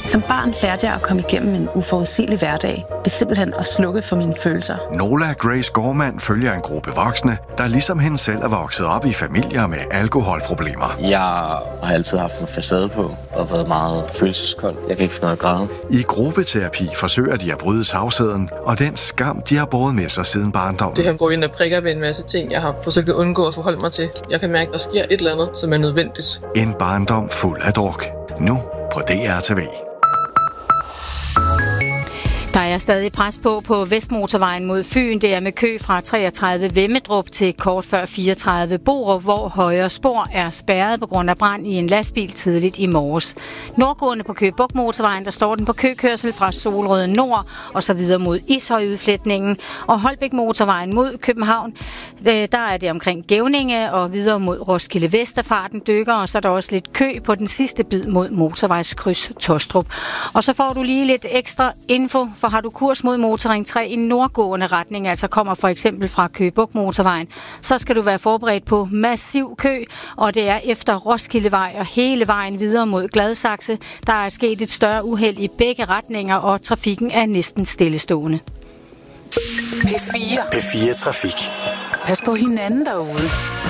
Som barn lærte jeg at komme igennem en uforudsigelig hverdag ved simpelthen at slukke for mine følelser. Nola Grace Gorman følger en gruppe voksne, der ligesom hende selv er vokset op i familier med alkoholproblemer. Jeg har altid haft en facade på og været meget følelseskold. Jeg kan ikke finde noget at græde. I gruppeterapi forsøger de at bryde tavsheden og den skam, de har båret med sig siden barndommen. Det kan gå ind og prikker ved en masse ting, jeg har forsøgt at undgå at forholde mig til. Jeg kan mærke, at der sker et eller andet, som er nødvendigt. En barndom fuld af druk. Nu på DRTV. Der er stadig pres på Vestmotorvejen mod Fyn. Det er med kø fra 33 Vemmedrup til kort før 34 Borup, hvor højre spor er spærret på grund af brand i en lastbil tidligt i morges. Nordgående på Køge Bugt Motorvejen, der står den på køkørsel fra Solrød Nord og så videre mod Ishøj-udfletningen. Og Holbæk Motorvejen mod København, der er det omkring Gævninge og videre mod Roskilde Vesterfarten dykker. Og så er der også lidt kø på den sidste bid mod motorvejskryds Tostrup. Og så får du lige lidt ekstra info, for har du kurs mod Motorring 3 i nordgående retning, altså kommer for eksempel fra Køge Bugt Motorvejen, så skal du være forberedt på massiv kø, og det er efter Roskildevej og hele vejen videre mod Gladsaxe. Der er sket et større uheld i begge retninger, og trafikken er næsten stillestående. P4 Trafik. Pas på hinanden derude.